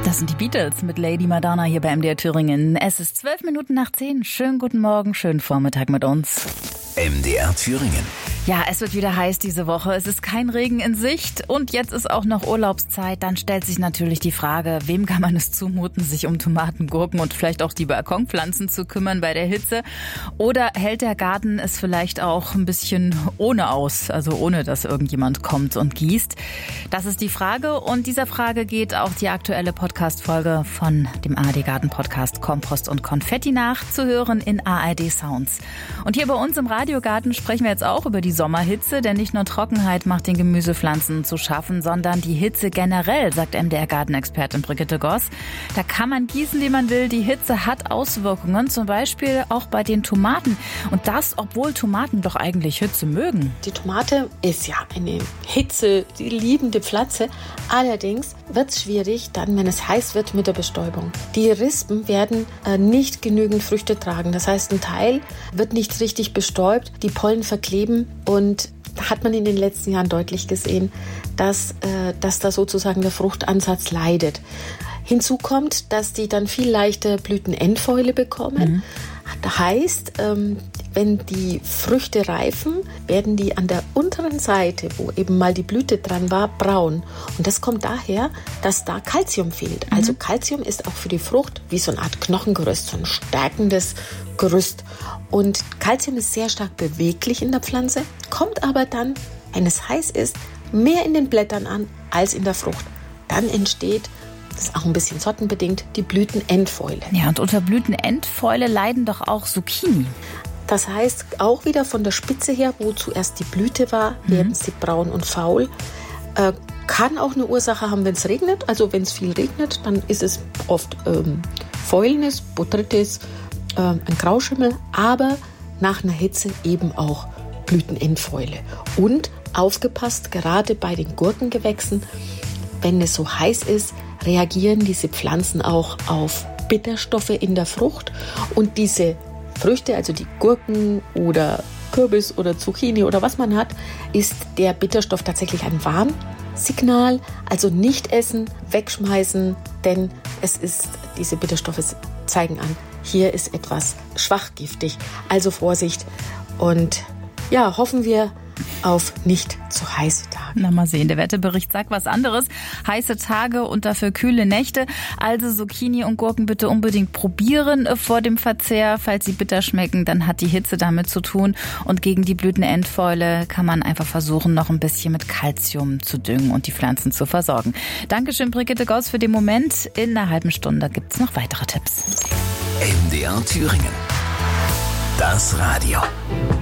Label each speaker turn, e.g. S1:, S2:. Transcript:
S1: Das sind die Beatles mit Lady Madonna hier bei MDR Thüringen. Es ist 12 Minuten nach 10. Schönen guten Morgen, schönen Vormittag mit uns.
S2: MDR Thüringen.
S1: Ja, es wird wieder heiß diese Woche. Es ist kein Regen in Sicht und jetzt ist auch noch Urlaubszeit. Dann stellt sich natürlich die Frage, wem kann man es zumuten, sich um Tomaten, Gurken und vielleicht auch die Balkonpflanzen zu kümmern bei der Hitze? Oder hält der Garten es vielleicht auch ein bisschen ohne aus, also ohne, dass irgendjemand kommt und gießt? Das ist die Frage und dieser Frage geht auch die aktuelle Podcast-Folge von dem ARD-Garten-Podcast Kompost und Konfetti nach, zu hören in ARD Sounds. Und hier bei uns im Radiogarten sprechen wir jetzt auch über die Sommerhitze, denn nicht nur Trockenheit macht den Gemüsepflanzen zu schaffen, sondern die Hitze generell, sagt MDR-Gartenexpertin Brigitte Goss. Da kann man gießen, wie man will. Die Hitze hat Auswirkungen, zum Beispiel auch bei den Tomaten. Und das, obwohl Tomaten doch eigentlich Hitze mögen.
S3: Die Tomate ist ja eine Hitze, die liebende Pflanze. Allerdings wird es schwierig, dann, wenn es heiß wird, mit der Bestäubung. Die Rispen werden nicht genügend Früchte tragen. Das heißt, ein Teil wird nicht richtig bestäubt, die Pollen verkleben und da hat man in den letzten Jahren deutlich gesehen, dass da sozusagen der Fruchtansatz leidet. Hinzu kommt, dass die dann viel leichter Blütenendfäule bekommen. Das heißt, wenn die Früchte reifen, werden die an der unteren Seite, wo eben mal die Blüte dran war, braun. Und das kommt daher, dass da Kalzium fehlt. Also Kalzium ist auch für die Frucht wie so eine Art Knochengerüst, so ein stärkendes Gerüst. Und Kalzium ist sehr stark beweglich in der Pflanze, kommt aber dann, wenn es heiß ist, mehr in den Blättern an als in der Frucht. Dann entsteht, das ist auch ein bisschen sortenbedingt, die Blütenendfäule.
S1: Ja, und unter Blütenendfäule leiden doch auch Zucchini.
S3: Das heißt, auch wieder von der Spitze her, wo zuerst die Blüte war, werden sie braun und faul. Kann auch eine Ursache haben, wenn es regnet. Also wenn es viel regnet, dann ist es oft Fäulnis, Botrytis, ein Grauschimmel, aber nach einer Hitze eben auch Blütenendfäule. Und aufgepasst, gerade bei den Gurkengewächsen, wenn es so heiß ist, reagieren diese Pflanzen auch auf Bitterstoffe in der Frucht. Und diese Früchte, also die Gurken oder Kürbis oder Zucchini oder was man hat, ist der Bitterstoff tatsächlich ein Warnsignal. Also nicht essen, wegschmeißen, denn diese Bitterstoffe zeigen an, hier ist etwas schwachgiftig. Also Vorsicht und ja, hoffen wir auf nicht zu heiße Tage.
S1: Na, mal sehen, der Wetterbericht sagt was anderes. Heiße Tage und dafür kühle Nächte. Also Zucchini und Gurken bitte unbedingt probieren vor dem Verzehr. Falls sie bitter schmecken, dann hat die Hitze damit zu tun. Und gegen die Blütenendfäule kann man einfach versuchen, noch ein bisschen mit Kalzium zu düngen und die Pflanzen zu versorgen. Dankeschön, Brigitte Goss, für den Moment. In einer halben Stunde gibt's noch weitere Tipps.
S2: MDR Thüringen. Das Radio.